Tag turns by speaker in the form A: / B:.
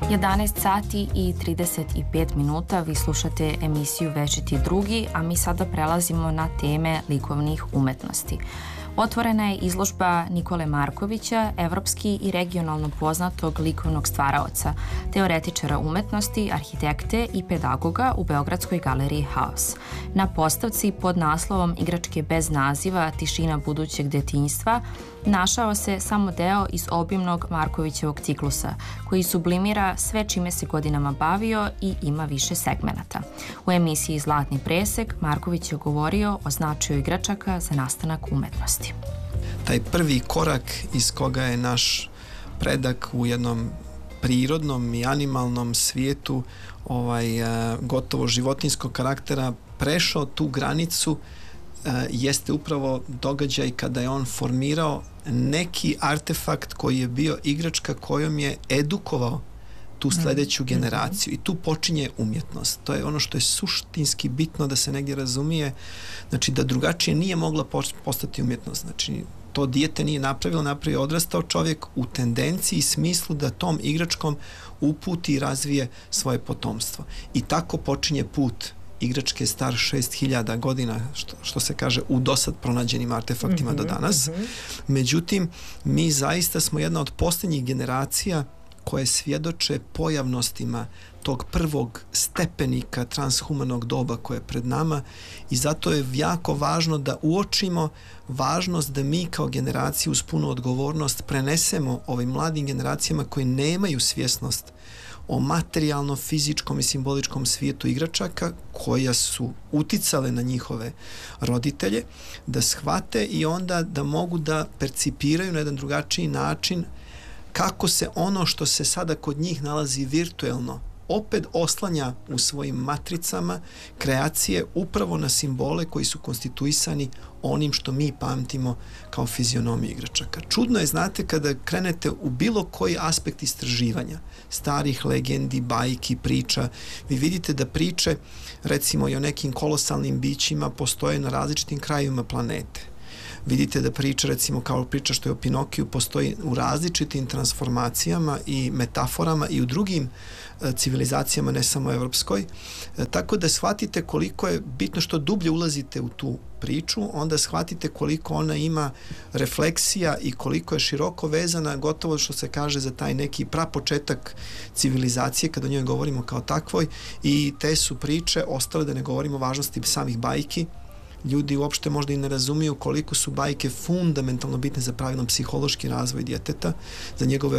A: 11 sati i 35 minuta vi slušate emisiju Večiti drugi, a mi sada prelazimo na teme likovnih umetnosti. Otvorena je izložba Nikole Markovića, evropski i regionalno poznatog likovnog stvaraoca, teoretičara umetnosti, arhitekte i pedagoga u Beogradskoj galeriji Haos. Na postavci pod naslovom Igračke bez naziva, tišina budućeg detinjstva, našao se samo deo iz obimnog Markovićevog ciklusa, koji sublimira sve čime se godinama bavio i ima više segmenata. U emisiji Zlatni presek Marković je govorio o značaju igračaka za nastanak umetnosti.
B: Taj prvi korak iz koga je naš predak u jednom prirodnom i animalnom svijetu gotovo životinjskog karaktera prešao tu granicu jeste upravo događaj kada je on formirao neki artefakt koji je bio igračka kojom je edukovao tu sledeću generaciju i tu počinje umjetnost. To je ono što je suštinski bitno da se negdje razumije, znači da drugačije nije mogla postati umjetnost. Znači to dijete nije napravio odrastao čovjek u tendenciji i smislu da tom igračkom uputi i razvije svoje potomstvo. I tako počinje put igračke star 6000 godina, što se kaže, u dosad pronađenim artefaktima do danas. Međutim, mi zaista smo jedna od posljednjih generacija koje svjedoče pojavnostima tog prvog stepenika transhumanog doba koje je pred nama i zato je jako važno da uočimo važnost da mi kao generaciju uz punu odgovornost prenesemo ovim mladim generacijama koji nemaju svjesnost o materijalno, fizičkom i simboličkom svijetu igračaka koja su uticale na njihove roditelje, da shvate i onda da mogu da percipiraju na jedan drugačiji način kako se ono što se sada kod njih nalazi virtuelno opet oslanja u svojim matricama kreacije upravo na simbole koji su konstituisani onim što mi pamtimo kao fizionomiju igračaka. Čudno je, znate, kada krenete u bilo koji aspekt istraživanja starih legendi, bajki, priča, vi vidite da priče, recimo i o nekim kolosalnim bićima, postoje na različitim krajevima planete. Vidite da priča, recimo kao priča što je o Pinokiju, postoji u različitim transformacijama i metaforama i u drugim civilizacijama, ne samo evropskoj. Tako da shvatite koliko je bitno što dublje ulazite u tu priču, onda shvatite koliko ona ima refleksija i koliko je široko vezana, gotovo što se kaže za taj neki prapočetak civilizacije, kada o njoj govorimo kao takvoj, i te su priče ostale, da ne govorimo o važnosti samih bajki. Ljudi uopšte možda i ne razumiju koliko su bajke fundamentalno bitne za pravilan psihološki razvoj djeteta, za njegove